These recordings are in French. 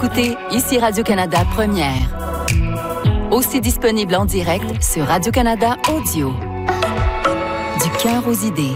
Écoutez, ici Radio-Canada Première. Aussi disponible en direct sur Radio-Canada Audio. Du cœur aux idées.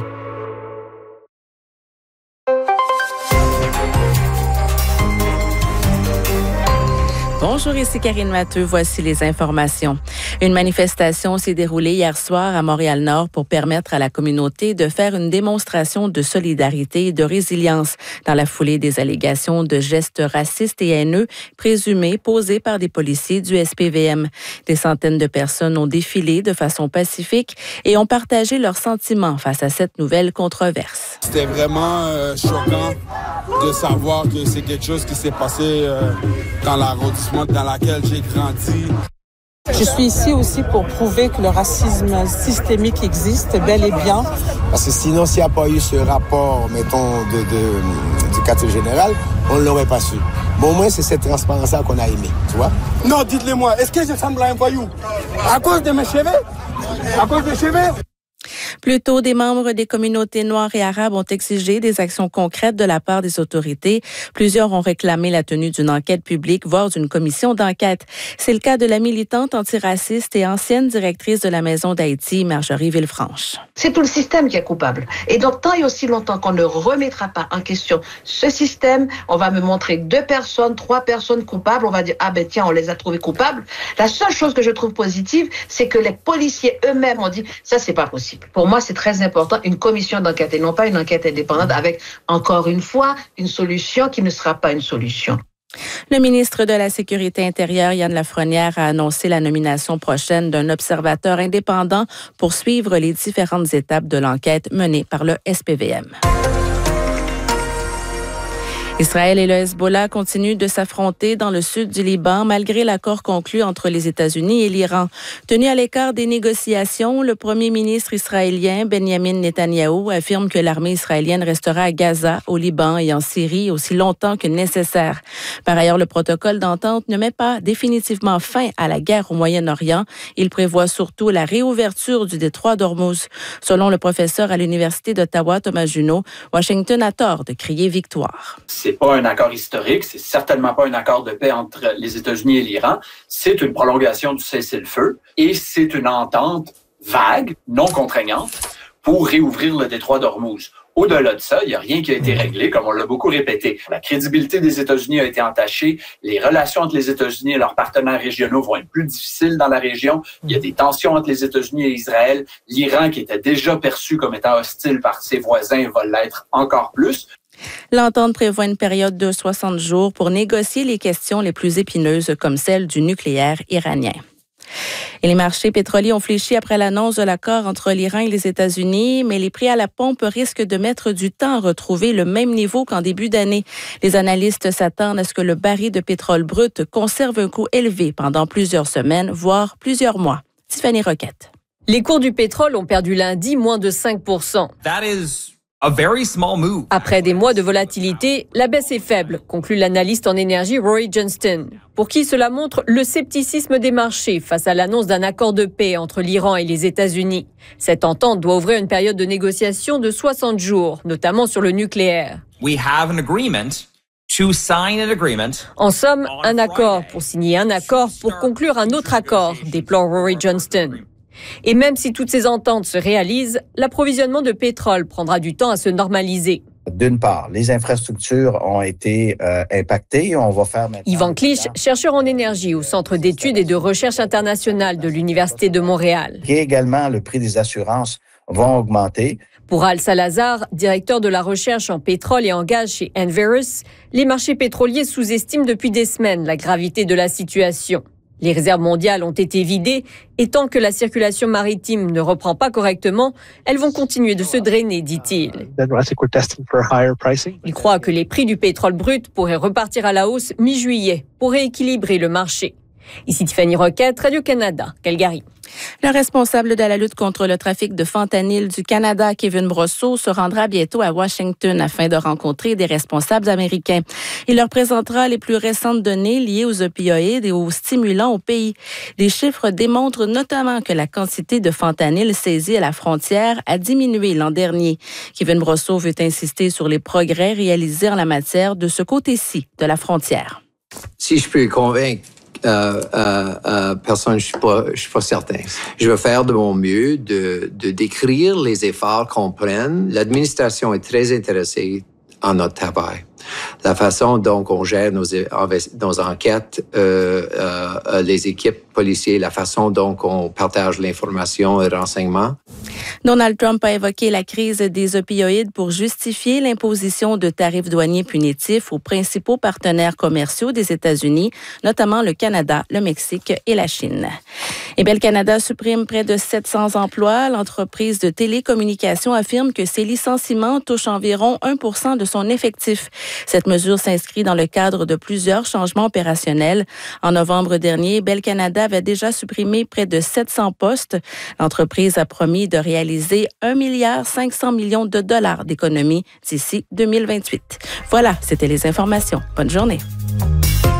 Bonjour, ici Karine Matteux. Voici les informations. Une manifestation s'est déroulée hier soir à Montréal-Nord pour permettre à la communauté de faire une démonstration de solidarité et de résilience dans la foulée des allégations de gestes racistes et haineux présumés posés par des policiers du SPVM. Des centaines de personnes ont défilé de façon pacifique et ont partagé leurs sentiments face à cette nouvelle controverse. C'était vraiment choquant de savoir que c'est quelque chose qui s'est passé dans l'arrondissement dans lequel j'ai grandi. Je suis ici aussi pour prouver que le racisme systémique existe bel et bien. Parce que sinon, s'il n'y a pas eu ce rapport, mettons, du quartier général, on ne l'aurait pas su. Mais au moins, c'est cette transparence-là qu'on a aimée, tu vois? Non, dites-le-moi, est-ce que je semble à un voyou? À cause de mes cheveux? À cause des cheveux? Plus tôt, des membres des communautés noires et arabes ont exigé des actions concrètes de la part des autorités. Plusieurs ont réclamé la tenue d'une enquête publique, voire d'une commission d'enquête. C'est le cas de la militante antiraciste et ancienne directrice de la Maison d'Haïti, Marjorie Villefranche. C'est tout le système qui est coupable. Et donc, tant et aussi longtemps qu'on ne remettra pas en question ce système, on va me montrer 2 personnes, 3 personnes coupables, on va dire, ah ben tiens, on les a trouvées coupables. La seule chose que je trouve positive, c'est que les policiers eux-mêmes ont dit, ça c'est pas possible. Pour moi, c'est très important, une commission d'enquête et non pas une enquête indépendante avec, encore une fois, une solution qui ne sera pas une solution. Le ministre de la Sécurité intérieure, Yann Lafrenière, a annoncé la nomination prochaine d'un observateur indépendant pour suivre les différentes étapes de l'enquête menée par le SPVM. Israël et le Hezbollah continuent de s'affronter dans le sud du Liban malgré l'accord conclu entre les États-Unis et l'Iran. Tenu à l'écart des négociations, le premier ministre israélien Benjamin Netanyahou affirme que l'armée israélienne restera à Gaza, au Liban et en Syrie aussi longtemps que nécessaire. Par ailleurs, le protocole d'entente ne met pas définitivement fin à la guerre au Moyen-Orient. Il prévoit surtout la réouverture du détroit d'Ormuz. Selon le professeur à l'Université d'Ottawa, Thomas Junot, Washington a tort de crier victoire. C'est pas un accord historique, c'est certainement pas un accord de paix entre les États-Unis et l'Iran. C'est une prolongation du cessez-le-feu et c'est une entente vague, non contraignante, pour réouvrir le détroit d'Ormuz. Au-delà de ça, il n'y a rien qui a été réglé, comme on l'a beaucoup répété. La crédibilité des États-Unis a été entachée. Les relations entre les États-Unis et leurs partenaires régionaux vont être plus difficiles dans la région. Il y a des tensions entre les États-Unis et Israël. L'Iran, qui était déjà perçu comme étant hostile par ses voisins, va l'être encore plus. L'entente prévoit une période de 60 jours pour négocier les questions les plus épineuses comme celle du nucléaire iranien. Et les marchés pétroliers ont fléchi après l'annonce de l'accord entre l'Iran et les États-Unis, mais les prix à la pompe risquent de mettre du temps à retrouver le même niveau qu'en début d'année. Les analystes s'attendent à ce que le baril de pétrole brut conserve un coût élevé pendant plusieurs semaines, voire plusieurs mois. Tiffany Roquette. Les cours du pétrole ont perdu lundi moins de 5%. Après des mois de volatilité, la baisse est faible, conclut l'analyste en énergie Roy Johnston, pour qui cela montre le scepticisme des marchés face à l'annonce d'un accord de paix entre l'Iran et les États-Unis. Cette entente doit ouvrir une période de négociation de 60 jours, notamment sur le nucléaire. En somme, un accord pour signer un accord pour conclure un autre accord, déplore Rory Johnston. Et même si toutes ces ententes se réalisent, l'approvisionnement de pétrole prendra du temps à se normaliser. D'une part, les infrastructures ont été impactées. On va faire maintenant... Yvan Clich, chercheur en énergie au Centre d'études et de recherche internationale de l'Université de Montréal. Et également, le prix des assurances vont augmenter. Pour Al Salazar, directeur de la recherche en pétrole et en gaz chez Enverus, les marchés pétroliers sous-estiment depuis des semaines la gravité de la situation. Les réserves mondiales ont été vidées et tant que la circulation maritime ne reprend pas correctement, elles vont continuer de se drainer, dit-il. Il croit que les prix du pétrole brut pourraient repartir à la hausse mi-juillet pour rééquilibrer le marché. Ici Tiffany Roquette, Radio-Canada, Calgary. Le responsable de la lutte contre le trafic de fentanyl du Canada, Kevin Brosseau, se rendra bientôt à Washington afin de rencontrer des responsables américains. Il leur présentera les plus récentes données liées aux opioïdes et aux stimulants au pays. Les chiffres démontrent notamment que la quantité de fentanyl saisie à la frontière a diminué l'an dernier. Kevin Brosseau veut insister sur les progrès réalisés en la matière de ce côté-ci de la frontière. Si je peux convaincre personne, je suis pas certain. Je vais faire de mon mieux de décrire les efforts qu'on prenne. L'administration est très intéressée en notre travail. La façon dont on gère nos enquêtes, les équipes policières, la façon dont on partage l'information et renseignements. Donald Trump a évoqué la crise des opioïdes pour justifier l'imposition de tarifs douaniers punitifs aux principaux partenaires commerciaux des États-Unis, notamment le Canada, le Mexique et la Chine. Et Bell Canada supprime près de 700 emplois. L'entreprise de télécommunications affirme que ses licenciements touchent environ 1% de son effectif. Cette mesure s'inscrit dans le cadre de plusieurs changements opérationnels. En novembre dernier, Bell Canada avait déjà supprimé près de 700 postes. L'entreprise a promis de réaliser 1,5 milliard de dollars d'économies d'ici 2028. Voilà, c'était les informations. Bonne journée.